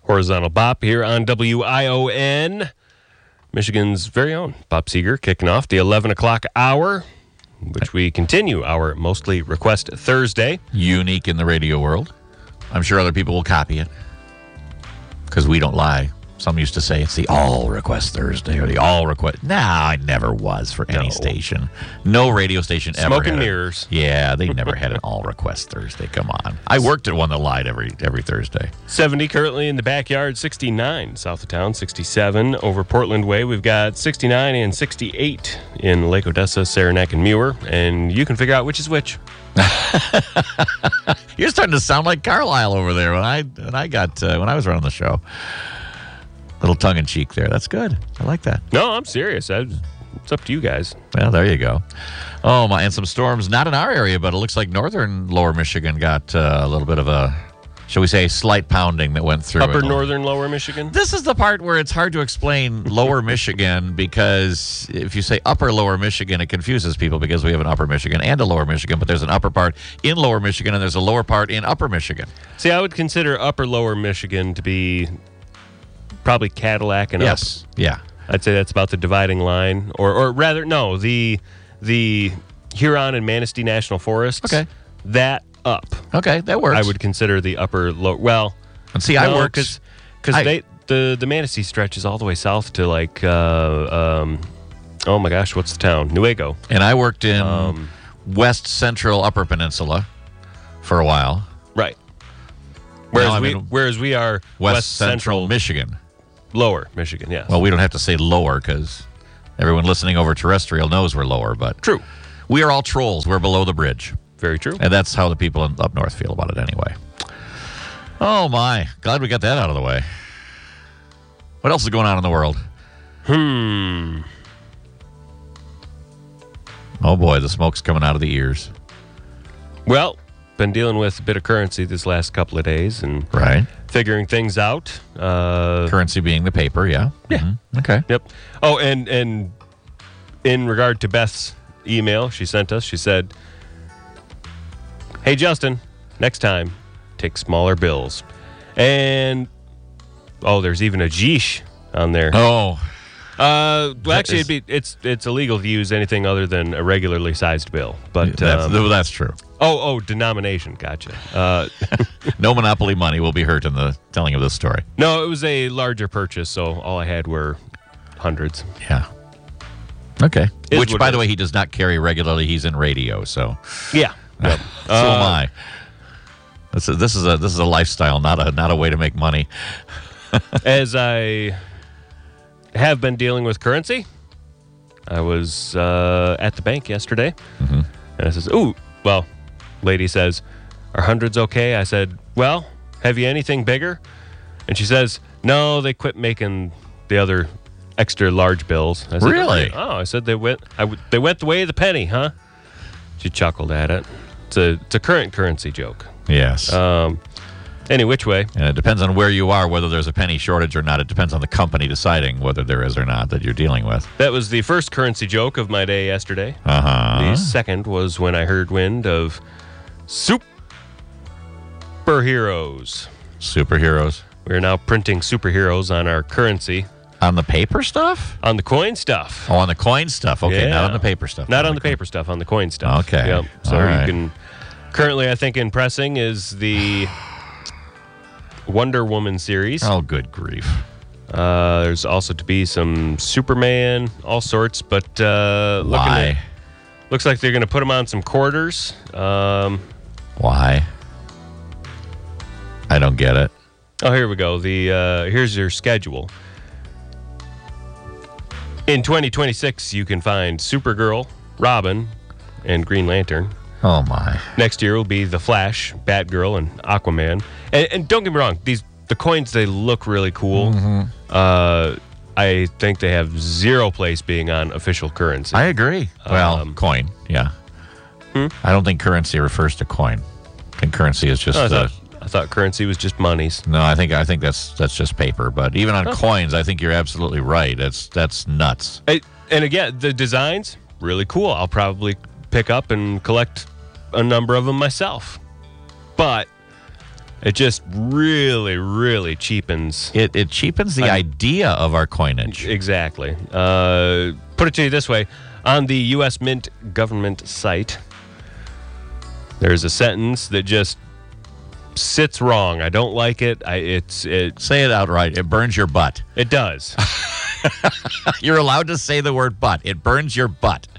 Horizontal Bop here on WION. Michigan's very own Bob Seeger kicking off the 11 o'clock hour, which we continue our Mostly Request Thursday. Unique in the radio world. I'm sure other people will copy it because we don't lie. Some used to say it's the All Request Thursday or the All Request. Nah, it never was for any station. No radio station ever. Smoke and mirrors. Yeah, they never had an All Request Thursday. Come on. I worked at one that lied every Thursday. 70 currently in the backyard, 69 south of town, 67 over Portland Way. We've got 69 and 68 in Lake Odessa, Saranac, and Muir, and you can figure out which is which. You're starting to sound like Carlisle over there when I was running the show. Little tongue in cheek there. That's good. I like that. No, I'm serious. It's up to you guys. Well, there you go. Oh my! And some storms, not in our area, but it looks like northern Lower Michigan got a little bit of a, shall we say, slight pounding that went through. Upper northern Lower Michigan. This is the part where it's hard to explain Lower Michigan because if you say Upper Lower Michigan, it confuses people because we have an Upper Michigan and a Lower Michigan, but there's an upper part in Lower Michigan and there's a lower part in Upper Michigan. See, I would consider Upper Lower Michigan to be probably Cadillac and up. Yeah. I'd say that's about the dividing line, or rather, no, the Huron and Manistee National Forest. Okay. That up. Okay, that works. I would consider the upper low. Well, and see, I work because the Manistee stretches all the way south to like oh my gosh, what's the town? Newaygo. And I worked in West Central Upper Peninsula for a while. Right. Whereas we are West Central Michigan. Lower Michigan, yes. Well, we don't have to say lower because everyone listening over terrestrial knows we're lower, but true. We are all trolls. We're below the bridge. Very true. And that's how the people up north feel about it anyway. Oh, my. Glad we got that out of the way. What else is going on in the world? Oh, boy, the smoke's coming out of the ears. Well, been dealing with a bit of currency this last couple of days and figuring things out. Currency being the paper, yeah. Yeah. Mm-hmm. Okay. Yep. Oh, and in regard to Beth's email she sent us, she said, "Hey, Justin, next time, take smaller bills." And, there's even a geesh on there. Oh. Well, actually, it's illegal to use anything other than a regularly sized bill. But that's true. Oh, denomination. Gotcha. No monopoly money will be hurt in the telling of this story. No, it was a larger purchase, so all I had were hundreds. Yeah. Okay. Which, by the way, he does not carry regularly. He's in radio, so. Yeah. Yep. So am I. This is a lifestyle, not a way to make money. As I have been dealing with currency, I was at the bank yesterday, and I says, lady says, "Are hundreds okay?" I said, "Well, have you anything bigger?" And she says, "No, they quit making the other extra large bills." I said, "Really?" "Oh," I said, they went the way of the penny, huh?" She chuckled at it. It's a current currency joke. Yes. Any which way. And it depends on where you are, whether there's a penny shortage or not. It depends on the company deciding whether there is or not that you're dealing with. That was the first currency joke of my day yesterday. The second was when I heard wind of superheroes. Superheroes. We are now printing superheroes on our currency. On the paper stuff? On the coin stuff. Oh, on the coin stuff. Okay, yeah. Not on the paper stuff. Not on the paper stuff, on the coin stuff. Okay. Yep. So all right. you can... Currently, I think in pressing is the Wonder Woman series. Oh, good grief. There's also to be some Superman, all sorts, but why? Looks like they're going to put them on some quarters. Why? I don't get it. Oh, here we go. Here's your schedule. In 2026, you can find Supergirl, Robin, and Green Lantern. Oh, my. Next year will be The Flash, Batgirl, and Aquaman. And don't get me wrong, the coins, they look really cool. I think they have zero place being on official currency. I agree. Well, coin, yeah. I don't think currency refers to coin. I think currency is just... I thought currency was just monies. No, I think that's just paper. But even on coins, I think you're absolutely right. That's nuts. And again, the designs, really cool. I'll probably pick up and collect a number of them myself. But It just really, really cheapens. It cheapens the idea of our coinage. Exactly. Put it to you this way. On the U.S. Mint government site, there's a sentence that just sits wrong. I don't like it. Say it outright. It burns your butt. It does. You're allowed to say the word butt. It burns your butt.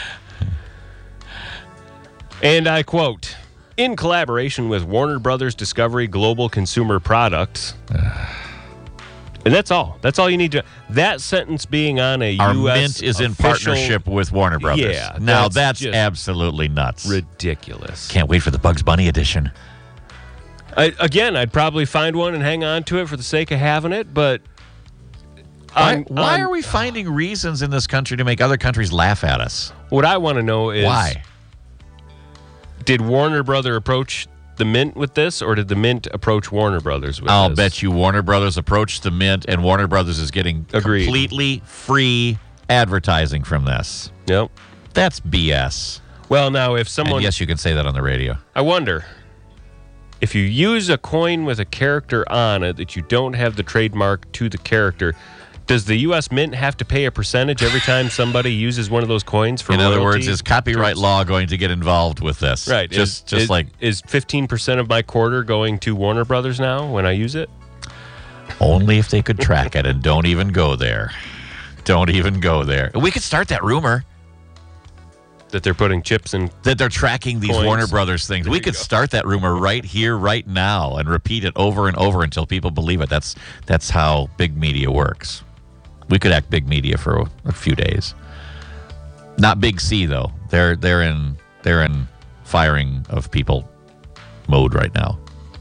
And I quote, in collaboration with Warner Brothers Discovery Global Consumer Products. And that's all. That's all you need to. That sentence being on a Our U.S. Mint is in official, partnership with Warner Brothers. Yeah. Now that's just absolutely nuts. ridiculous. Can't wait for the Bugs Bunny edition. I'd probably find one and hang on to it for the sake of having it, but Why are we finding reasons in this country to make other countries laugh at us? What I want to know is Why? Did Warner Brother approach the Mint with this, or did the Mint approach Warner Brothers with I'll this? bet you Warner Brothers approached the Mint, and Warner Brothers is getting Agreed. completely free advertising from this. Yep. That's BS. Well, now if someone, And yes, you can say that on the radio. I wonder if you use a coin with a character on it that you don't have the trademark to the character. Does the U.S. Mint have to pay a percentage every time somebody uses one of those coins for In other words, royalty? is copyright law going to get involved with this? Right. Just is, like is 15% of my quarter going to Warner Brothers now when I use it? only if they could track it, and don't even go there. Don't even go there. We could start that rumor That they're putting chips in. that they're tracking these Coins. Warner Brothers things. We could start that rumor right here, right now, and repeat it over and over until people believe it. That's how big media works. We could act big media for a few days. Not Big C though. They're in firing of people mode right now.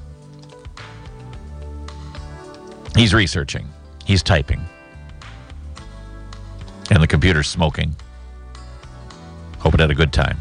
He's researching. He's typing. And the computer's smoking. Hope it had a good time.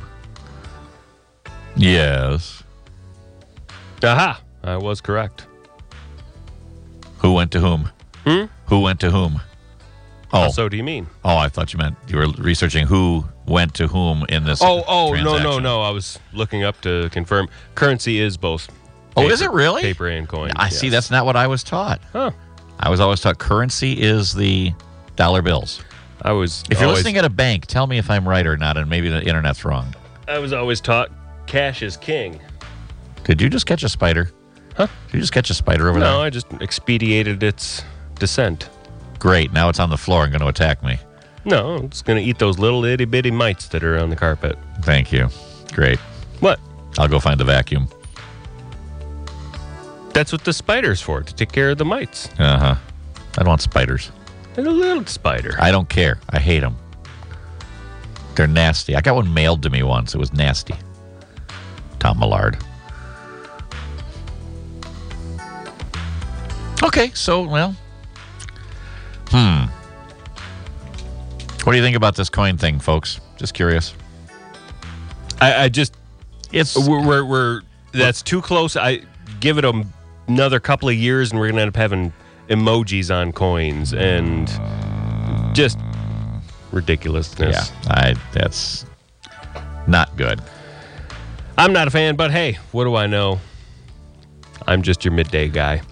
Yes. Aha! I was correct. Who went to whom? Who went to whom? Oh, So do you mean? I thought you meant you were researching who went to whom in this. transaction. No. I was looking up to confirm. Currency is both. Oh, is it really? Paper and coin. I see. That's not what I was taught. Huh. I was always taught currency is the dollar bills. I was. If you're always, listening at a bank, tell me if I'm right or not, and maybe the internet's wrong. I was always taught cash is king. Did you just catch a spider? Huh? Did you just catch a spider over No, there? I just expedited its descent. Great. Now it's on the floor and going to attack me. No, it's going to eat those little itty bitty mites that are on the carpet. Thank you. Great. What? I'll go find the vacuum. That's what the spider's for, to take care of the mites. I don't want spiders. And a little spider. I don't care. I hate them. They're nasty. I got one mailed to me once. It was nasty. Tom Millard. Okay, so, well. What do you think about this coin thing, folks? Just curious. I just, It's we're that's too close. I give it another couple of years and we're going to end up having emojis on coins and just ridiculousness. yeah. That's not good. I'm not a fan, but hey, what do I know? I'm just your midday guy.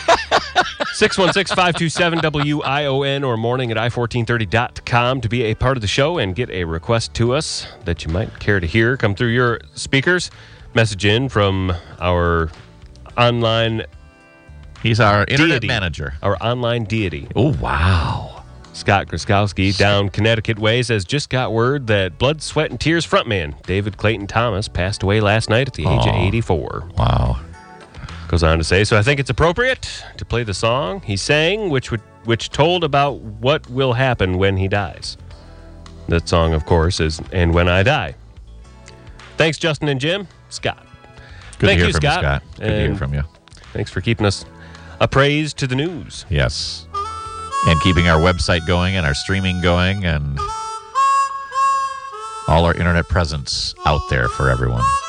616-527-WION or morning at i1430.com to be a part of the show and get a request to us that you might care to hear come through your speakers. Message in from our online He's our internet deity, manager. our online deity. Oh, wow. Scott Gruskowski down Connecticut way says, just got word that Blood, Sweat, and Tears frontman David Clayton Thomas passed away last night at the age of 84. Wow. Goes on to say, so I think it's appropriate to play the song he sang, which told about what will happen when he dies. That song, of course, is And When I Die. Thanks, Justin and Jim. Scott. Good Thank to hear you, from Scott. you, Scott. Good to hear And from you. Thanks for keeping us appraised to the news. Yes. And keeping our website going and our streaming going and all our internet presence out there for everyone.